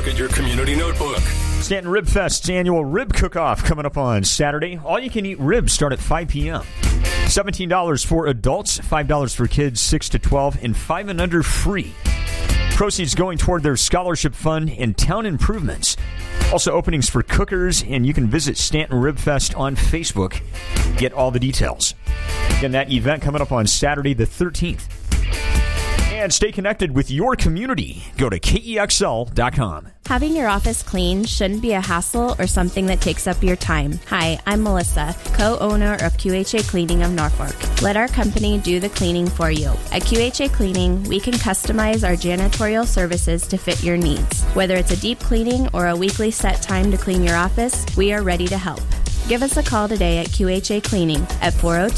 look at your community notebook. Stanton Rib Fest's annual rib cook-off coming up on Saturday. All-you-can-eat ribs start at 5 p.m. $17 for adults, $5 for kids 6 to 12, and 5 and under free. Proceeds going toward their scholarship fund and town improvements. Also openings for cookers, and you can visit Stanton Rib Fest on Facebook. Get all the details. Again, that event coming up on Saturday the 13th. And stay connected with your community. Go to KEXL.com. Having your office clean shouldn't be a hassle or something that takes up your time. Hi, I'm Melissa, co-owner of QHA Cleaning of Norfolk. Let our company do the cleaning for you. At QHA Cleaning, we can customize our janitorial services to fit your needs. Whether it's a deep cleaning or a weekly set time to clean your office, we are ready to help. Give us a call today at QHA Cleaning at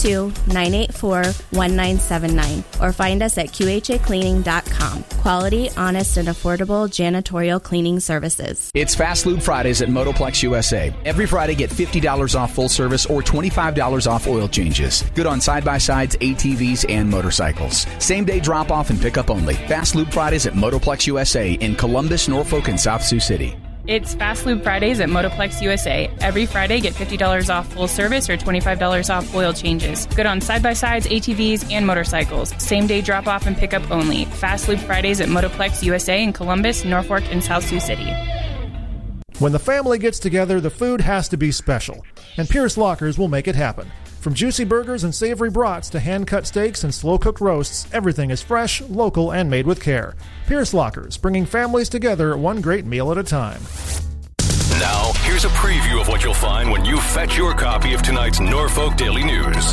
402-984-1979 or find us at QHAcleaning.com. Quality, honest, and affordable janitorial cleaning services. It's Fast Lube Fridays at Motoplex USA. Every Friday, get $50 off full service or $25 off oil changes. Good on side-by-sides, ATVs, and motorcycles. Same-day drop-off and pickup only. Fast Lube Fridays at Motoplex USA in Columbus, Norfolk, and South Sioux City. It's Fast Lube Fridays at Motoplex USA. Every Friday, get $50 off full service or $25 off oil changes. Good on side-by-sides, ATVs, and motorcycles. Same-day drop-off and pickup only. Fast Lube Fridays at Motoplex USA in Columbus, Norfolk, and South Sioux City. When the family gets together, the food has to be special, and Pierce Lockers will make it happen. From juicy burgers and savory brats to hand-cut steaks and slow-cooked roasts, everything is fresh, local, and made with care. Pierce Lockers, bringing families together one great meal at a time. Now, here's a preview of what you'll find when you fetch your copy of tonight's Norfolk Daily News.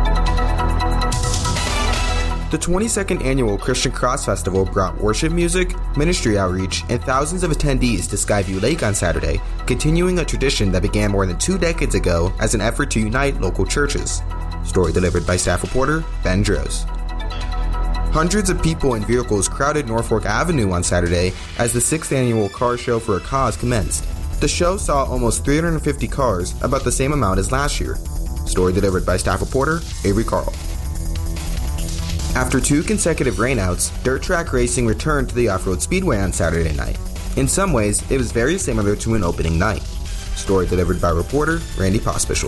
The 22nd Annual Christian Cross Festival brought worship music, ministry outreach, and thousands of attendees to Skyview Lake on Saturday, continuing a tradition that began more than 2 decades ago as an effort to unite local churches. Story delivered by staff reporter Ben Droz. Hundreds of people and vehicles crowded Norfolk Avenue on Saturday as the 6th Annual Car Show for a Cause commenced. The show saw almost 350 cars, about the same amount as last year. Story delivered by staff reporter Avery Carl. After 2 consecutive rainouts, dirt track racing returned to the off-road speedway on Saturday night. In some ways, it was very similar to an opening night. Story delivered by reporter Randy Pospischel.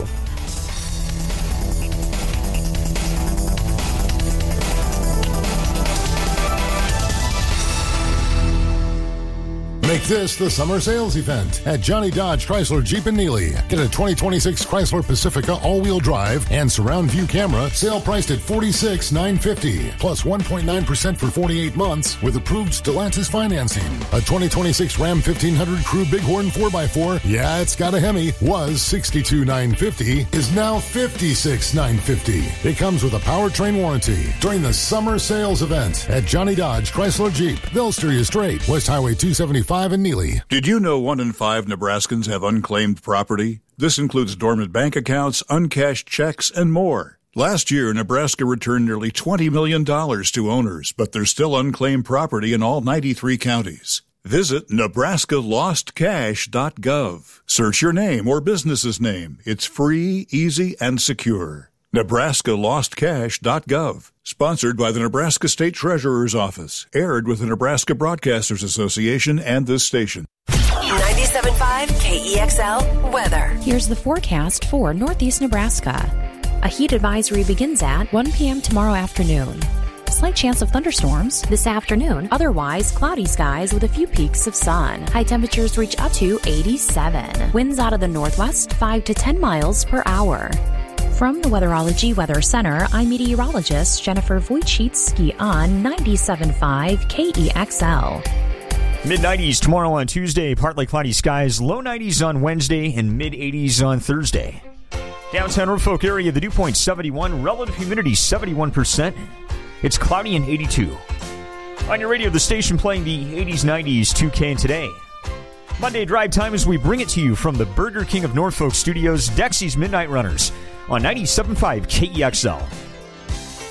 Make this the summer sales event at Johnny Dodge Chrysler Jeep in Neely. Get a 2026 Chrysler Pacifica all-wheel drive and surround view camera, sale priced at $46,950, plus 1.9% for 48 months with approved Stellantis financing. A 2026 Ram 1500 Crew Bighorn 4x4, yeah, it's got a Hemi, was $62,950, is now $56,950. It comes with a powertrain warranty during the summer sales event at Johnny Dodge Chrysler Jeep. They'll steer you straight. West Highway 275 in Neely. Did you know 1 in 5 Nebraskans have unclaimed property? This includes dormant bank accounts, uncashed checks, and more. Last year, Nebraska returned nearly $20 million to owners, but there's still unclaimed property in all 93 counties. Visit nebraskalostcash.gov. Search your name or business's name. It's free, easy, and secure. nebraskalostcash.gov. Sponsored by the Nebraska State Treasurer's Office. Aired with the Nebraska Broadcasters Association and this station. 97.5 KEXL weather. Here's the forecast for Northeast Nebraska. A heat advisory begins at 1 p.m. tomorrow afternoon. Slight chance of thunderstorms this afternoon. Otherwise, cloudy skies with a few peaks of sun. High temperatures reach up to 87. Winds out of the northwest 5 to 10 miles per hour. From the Weatherology Weather Center, I'm meteorologist Jennifer Wojcicki on 97.5 KEXL. Mid-90s tomorrow on Tuesday, partly cloudy skies, low 90s on Wednesday, and mid-80s on Thursday. Downtown Norfolk area, the dew point 71, relative humidity 71%. It's cloudy and 82. On your radio, the station playing the 80s, 90s, 2K and Today. Monday drive time as we bring it to you from the Burger King of Norfolk studios, Dexy's Midnight Runners on 97.5 KEXL.